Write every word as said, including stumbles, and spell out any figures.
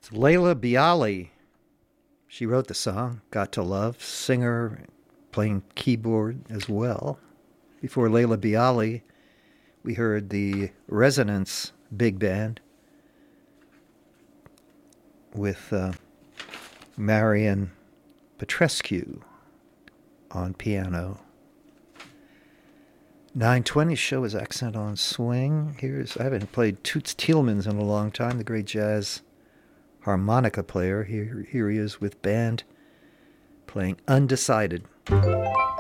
It's Leila Bialy. She wrote the song, Got to Love, singer, playing keyboard as well. Before Leila Bialy, we heard the Resonance Big Band with uh, Marian Petrescu on piano. nine twenty show is Accent on Swing. Here's I haven't played Toots Thielemans in a long time, the great jazz harmonica player. Here, here he is with band playing Undecided.